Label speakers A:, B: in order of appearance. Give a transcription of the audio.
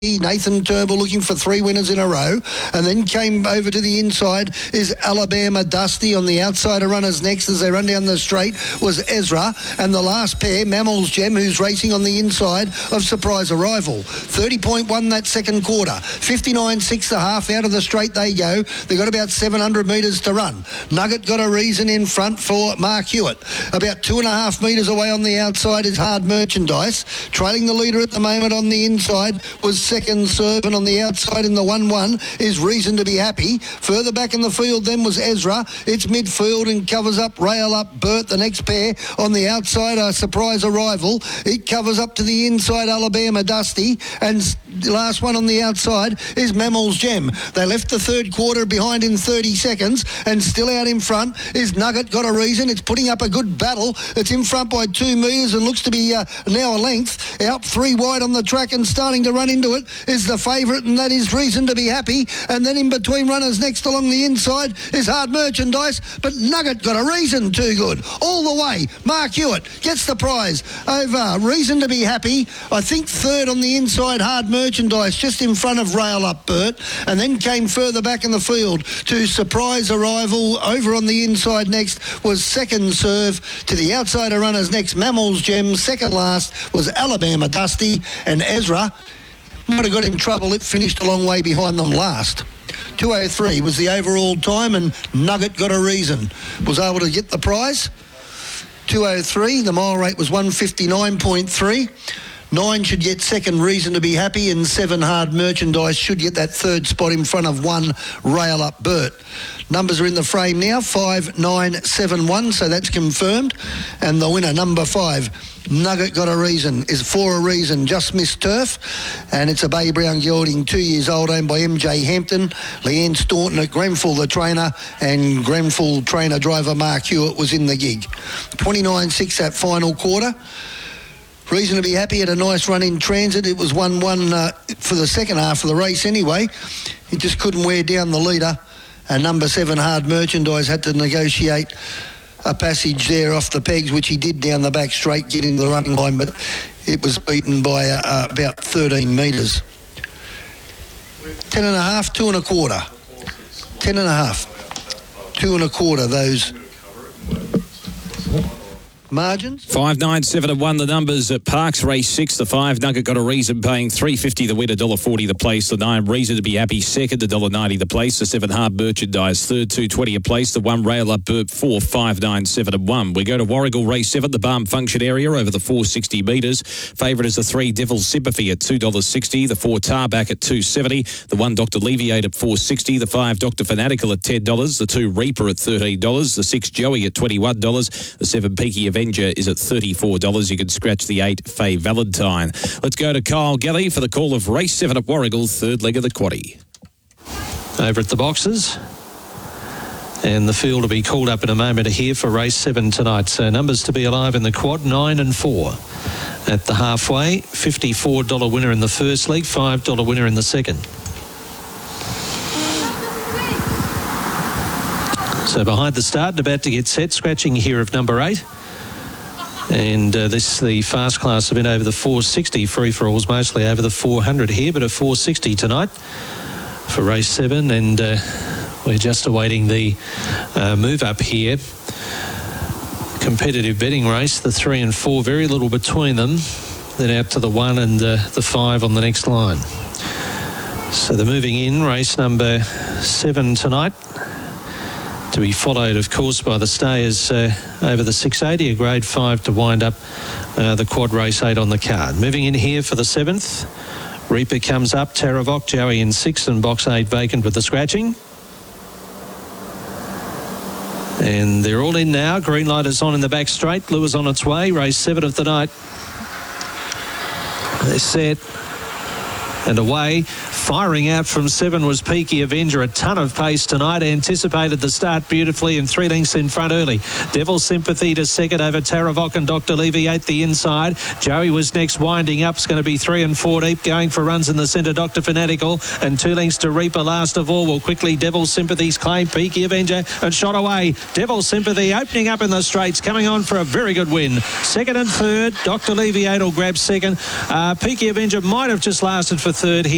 A: Nathan Turnbull looking for 3 winners in a row, and then came over to the inside is Alabama Dusty. On the outside of runners next as they run down the straight was Ezra, and the last pair, Mammals Gem, who's racing on the inside of Surprise Arrival. 30.1 that second quarter, 59.6 the half. Out of the straight they go. They've got about 700 metres to run. Nugget got a reason in front for Mark Hewitt. About 2.5 metres away on the outside is Hard Merchandise. Trailing the leader at the moment on the inside was Second Serve, and on the outside in the 1-1 is Reason to Be Happy. Further back in the field then was Ezra. It's midfield and covers up Rail Up Bert. The next pair on the outside are Surprise Arrival. It covers up to the inside Alabama Dusty, and the last one on the outside is Mammals Gem. They left the third quarter behind in 30 seconds, and still out in front is Nugget Got a Reason. It's putting up a good battle. It's in front by 2 metres and looks to be now a length. Out 3 wide on the track and starting to run into it is the favourite, and that is Reason to Be Happy. And then in between runners next along the inside is Hard Merchandise, but Nugget Got a Reason too good. All the way, Mark Hewitt gets the prize over Reason to Be Happy. I think third on the inside, Hard Merchandise, just in front of Rail Up Bert, and then came further back in the field to Surprise Arrival. Over on the inside next was Second Serve. To the outside of runners next, Mammals Gem. Second last was Alabama Dusty, and Ezra might have got in trouble. It finished a long way behind them last. 2:03 was the overall time, and Nugget Got a Reason was able to get the prize. 2:03, the mile rate was 159.3. 9 should get second, Reason to Be Happy, and 7 Hard Merchandise should get that third spot in front of 1 Rail Up Bert. Numbers are in the frame now, 5, 9, 7, 1, so that's confirmed. And the winner, number 5, Nugget Got a Reason, is For a Reason, Just Missed Turf, and it's a Bay Brown gelding, 2 years old, owned by MJ Hampton. Leanne Staunton at Grenfell, the trainer, and Grenfell trainer driver Mark Hewitt was in the gig. 29.6 that final quarter. Reason to Be Happy had a nice run in transit. It was 1-1 for the second half of the race anyway. He just couldn't wear down the leader. And number 7, Hard Merchandise, had to negotiate a passage there off the pegs, which he did down the back straight, getting the running line, but it was beaten by about 13 metres. 10.5, 2 1/4. 10.5, 2 1/4, those margins.
B: 5, 9, 7 and 1 the numbers at Parks. Race 6, the 5 Nugget Got a Reason, paying $3.50 the winner, $1.40 the place. The 9 Reason to Be Happy second, $1.90 the place. The 7 Hard Merchandise third, $2.20 a place. The 1 Rail Up Bert 4, 5, 9, 7 and 1. We go to Warragul Race 7, the Barm Function area over the 460 metres. Favourite is the 3 Devil's Sympathy at $2.60. The 4 Tarback at $2.70. The 1 Dr. Leviate at $4.60. The 5 Dr. Fanatical at $10. The 2 Reaper at $13. The 6 Joey at $21. The 7 Peaky Avenger is at $34. You can scratch the 8 Faye Valentine. Let's go to Kyle Gelly for the call of race 7 at Warragul, third leg of the quaddie.
C: Over at the boxes. And the field will be called up in a moment here for race 7 tonight. So numbers to be alive in the quad, 9 and 4. At the halfway, $54 winner in the first leg, $5 winner in the second. So behind the start and about to get set, scratching here of number 8. And this the fast class event over the 460. Free-for-all's mostly over the 400 here, but a 460 tonight for race 7. And we're just awaiting the move up here. Competitive betting race, the 3 and 4, very little between them. Then out to the 1 and the 5 on the next line. So they're moving in, race number 7 tonight. To be followed, of course, by the stayers over the 680, a grade 5 to wind up the quad race 8 on the card. Moving in here for the 7th. Reaper comes up, Taravok, Joey in 6th, and box 8 vacant with the scratching. And they're all in now. Green light is on in the back straight. Blue is on its way. Race 7 of the night. They're set. And away, firing out from 7 was Peaky Avenger. A ton of pace tonight. Anticipated the start beautifully and 3 lengths in front early. Devil's Sympathy to second over Taravok and Dr. Leviate the inside. Joey was next winding up. It's going to be 3 and 4 deep. Going for runs in the centre, Dr. Fanatical. And 2 lengths to Reaper last of all. Will quickly Devil's Sympathy's claim. Peaky Avenger and shot away. Devil's Sympathy opening up in the straights. Coming on for a very good win. Second and third. Dr. Leviate will grab second. Peaky Avenger might have just lasted for third here.